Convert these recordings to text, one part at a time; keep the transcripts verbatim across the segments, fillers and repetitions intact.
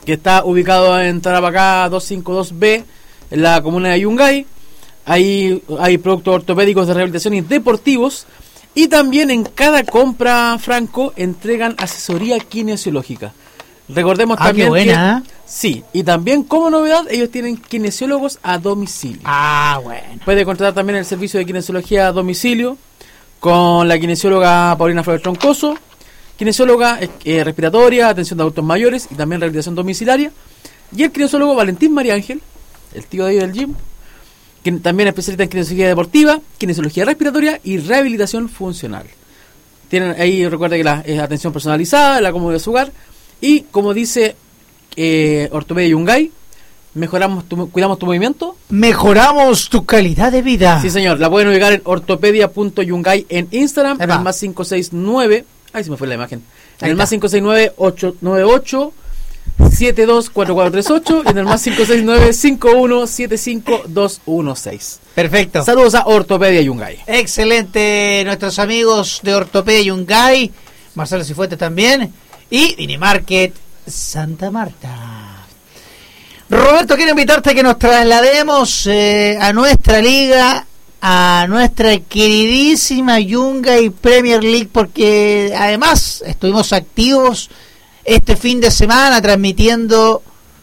que está ubicado en Tarapacá doscientos cincuenta y dos B, en la comuna de Yungay. Ahí hay productos ortopédicos de rehabilitación y deportivos. Y también en cada compra, Franco, entregan asesoría kinesiológica. Recordemos ah, también qué buena, que... ¿eh? Sí, y también como novedad, ellos tienen kinesiólogos a domicilio. Ah, bueno. Puede contratar también el servicio de kinesiología a domicilio con la kinesióloga Paulina Flores Troncoso, kinesióloga eh, respiratoria, atención de adultos mayores y también rehabilitación domiciliaria. Y el kinesiólogo Valentín María Ángel, el tío de ahí del gym, que también especialista en kinesiología deportiva, kinesiología respiratoria y rehabilitación funcional. Tienen ahí, recuerda que la eh, atención personalizada, la comodidad de su hogar. Y como dice eh, Ortopedia Yungay, mejoramos tu, cuidamos tu movimiento, mejoramos tu calidad de vida. Sí, señor, la pueden ubicar en ortopedia punto yungay en Instagram, en el más cinco seis nueve, ahí se me fue la imagen, en el más cinco seis nueve, ocho nueve ocho, siete dos cuatro cuatro tres ocho y en el más cinco seis nueve, cinco uno siete cinco dos uno seis. Perfecto. Saludos a Ortopedia Yungay. Excelente, nuestros amigos de Ortopedia Yungay, Marcelo Cifuentes también, y Dinimarket Santa Marta. Roberto, quiero invitarte a que nos traslademos eh, a nuestra liga, a nuestra queridísima Yungay Premier League, porque además estuvimos activos este fin de semana transmitiendo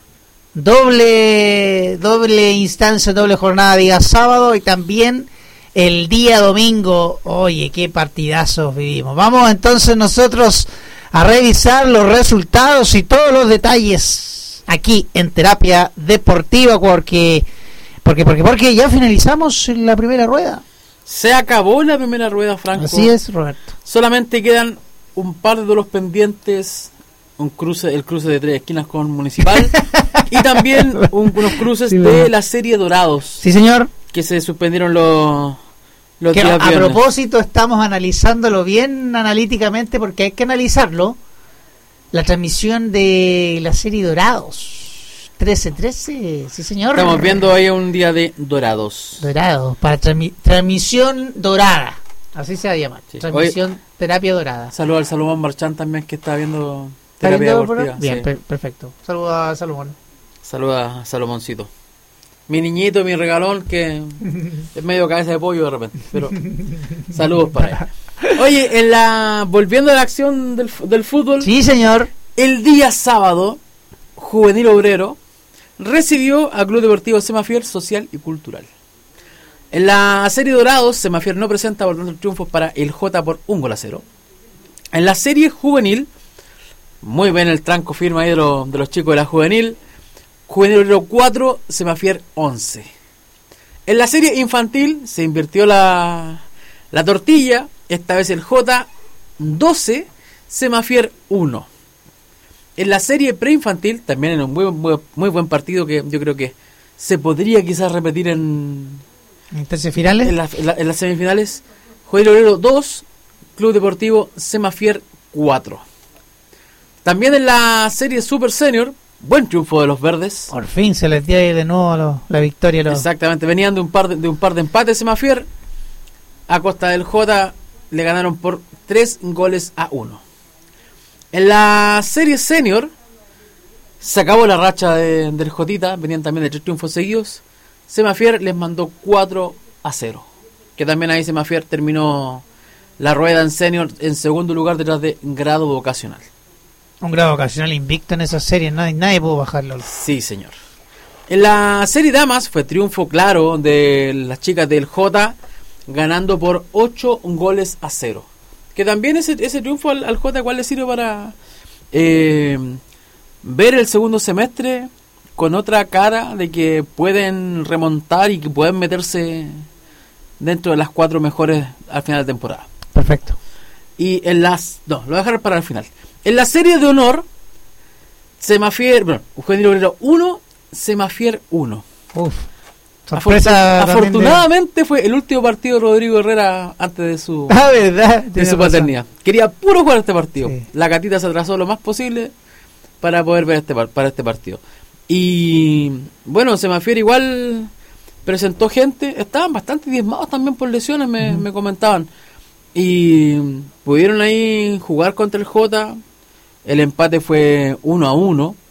doble doble instancia, doble jornada día sábado y también el día domingo. Oye, qué partidazos vivimos. Vamos entonces nosotros a revisar los resultados y todos los detalles aquí en Terapia Deportiva, porque porque porque porque ya finalizamos la primera rueda. Se acabó la primera rueda, Franco. Así es, Roberto. Solamente quedan un par de duelos pendientes, un cruce, el cruce de tres esquinas con Municipal y también un, unos cruces sí, de la serie Dorados. Sí, señor. Que se suspendieron los Que a, a propósito estamos analizándolo bien analíticamente porque hay que analizarlo. La transmisión de la serie Dorados trece trece, sí señor. Estamos viendo ahí un día de Dorados. Dorados, para transmi- transmisión dorada, así se va a llamar. Sí. Transmisión Oye, terapia dorada. Saludos al Salomón Marchán también que está viendo terapia deportiva. Bien, sí. per- perfecto. Saludos a Salomón. Saludos a Salomoncito. Mi niñito, mi regalón, que es medio cabeza de pollo de repente, pero saludos para él. Oye, en la volviendo a la acción del, del fútbol. Sí, señor. El día sábado, Juvenil Obrero recibió a Club Deportivo Semafier Social y Cultural. En la serie Dorados, Semafier no presenta por tanto triunfos para el J por un gol a cero. En la serie Juvenil, muy bien el tranco firme ahí de, lo, de los chicos de la Juvenil. Juvenil Obrero cuatro, Semafier once. En la serie infantil se invirtió la, la tortilla. Esta vez el J doce, Semafier uno. En la serie preinfantil, también en un muy, muy, muy buen partido que yo creo que se podría quizás repetir en, ¿En semifinales? En, la, en, la, en las semifinales. Juvenil Obrero dos, Club Deportivo Semafier cuatro. También en la serie Super Senior, buen triunfo de los verdes. Por fin se les dio de nuevo lo, la victoria. Lo... Exactamente, venían de un par de, de un par de empates Semafier. A costa del J le ganaron por tres goles a uno. En la serie Senior se acabó la racha de, del Jotita, venían también de tres triunfos seguidos. Semafier les mandó cuatro a cero. Que también ahí Semafier terminó la rueda en Senior en segundo lugar detrás de Grado Vocacional. Un grado vocacional invicto en esa serie, nadie, nadie pudo bajarlo. Sí, señor. En la serie Damas fue triunfo claro de las chicas del J, ganando por ocho goles a cero. Que también ese, ese triunfo al, al J igual le sirve para eh, ver el segundo semestre con otra cara de que pueden remontar y que pueden meterse dentro de las cuatro mejores al final de temporada. Perfecto. Y en las... No, lo voy a dejar para el final. En la serie de honor, Semafier... Bueno, Juvenil Obrero uno, Semafier uno. Uf. Sorpresa Afortun- afortunadamente de... fue el último partido de Rodrigo Herrera antes de su... Ah, ¿verdad? De su paternidad. Quería puro jugar este partido. Sí. La gatita se atrasó lo más posible para poder ver este para este partido. Y bueno, Semafier igual presentó gente. Estaban bastante diezmados también por lesiones, me, uh-huh. me comentaban. Y pudieron ahí jugar contra el J. El empate fue uno a uno.